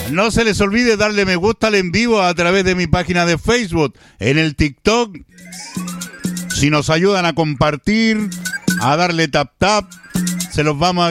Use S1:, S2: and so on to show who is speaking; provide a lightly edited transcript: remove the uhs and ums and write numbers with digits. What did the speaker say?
S1: No se les olvide darle me gusta al en vivo a través de mi página de Facebook, en el TikTok. Si nos ayudan a compartir, a darle tap tap, se los vamos a